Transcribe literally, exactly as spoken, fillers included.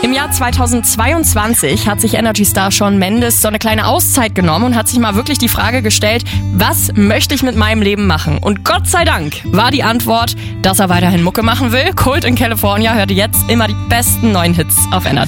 Im Jahr zweitausendzweiundzwanzig hat sich Energy-Star Shawn Mendes so eine kleine Auszeit genommen und hat sich mal wirklich die Frage gestellt, was möchte ich mit meinem Leben machen? Und Gott sei Dank war die Antwort, dass er weiterhin Mucke machen will. Cold in California hörte jetzt immer die besten neuen Hits auf Energy.